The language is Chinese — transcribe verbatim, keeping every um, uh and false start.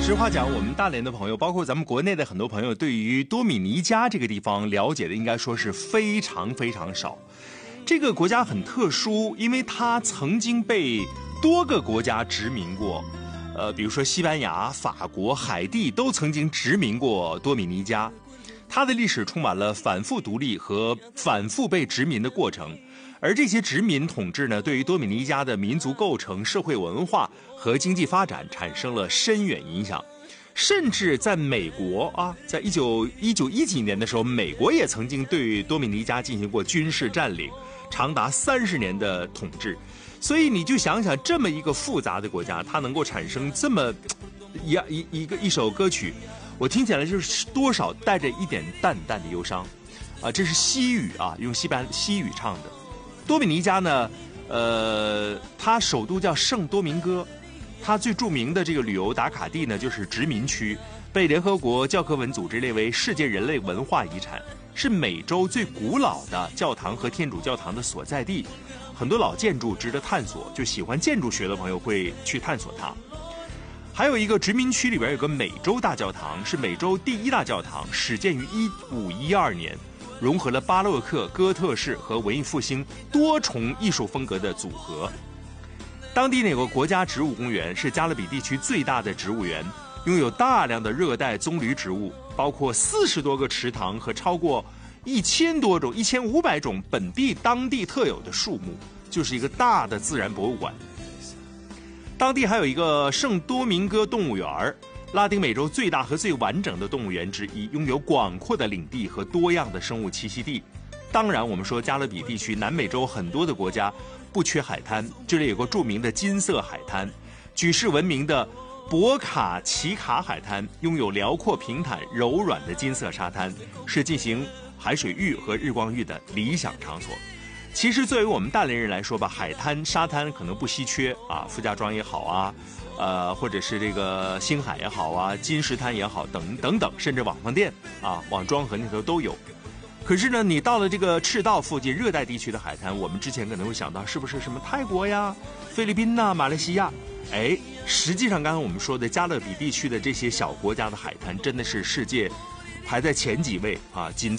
实话讲，我们大连的朋友，包括咱们国内的很多朋友，对于多米尼加这个地方了解的应该说是非常非常少。这个国家很特殊，因为它曾经被多个国家殖民过，呃，比如说西班牙、法国、海地都曾经殖民过多米尼加。它的历史充满了反复独立和反复被殖民的过程，而这些殖民统治呢，对于多米尼加的民族构成、社会文化和经济发展产生了深远影响。甚至在美国啊，在一九一九一几年的时候，美国也曾经对多米尼加进行过军事占领，长达三十年的统治。所以你就想想，这么一个复杂的国家，它能够产生这么一一一个一首歌曲，我听起来就是多少带着一点淡淡的忧伤啊。这是西语啊，用西班西语唱的。多米尼加呢，呃，它首都叫圣多明戈。它最著名的这个旅游打卡地呢，就是殖民区，被联合国教科文组织列为世界人类文化遗产，是美洲最古老的教堂和天主教堂的所在地，很多老建筑值得探索，就喜欢建筑学的朋友会去探索它。还有一个殖民区里边有个美洲大教堂，是美洲第一大教堂，始建于一五一二年，融合了巴洛克、哥特式和文艺复兴多重艺术风格的组合。当地有个国家植物公园，是加勒比地区最大的植物园，拥有大量的热带棕榈植物，包括四十多个池塘和超过一千多种、一千五百种本地当地特有的树木，就是一个大的自然博物馆。当地还有一个圣多明戈动物园，拉丁美洲最大和最完整的动物园之一，拥有广阔的领地和多样的生物栖息地。当然，我们说加勒比地区，南美洲很多的国家不缺海滩，这里有个著名的金色海滩，举世闻名的博卡奇卡海滩，拥有辽阔平坦、柔软的金色沙滩，是进行海水浴和日光浴的理想场所。其实，作为我们大连人来说吧，海滩、沙滩可能不稀缺啊，傅家庄也好啊，呃，或者是这个星海也好啊，金石滩也好，等等等，甚至网饭店啊，往庄河那头都有。可是呢，你到了这个赤道附近热带地区的海滩，我们之前可能会想到是不是什么泰国呀、菲律宾呐、马来西亚？哎，实际上刚刚我们说的加勒比地区的这些小国家的海滩，真的是世界排在前几位啊，仅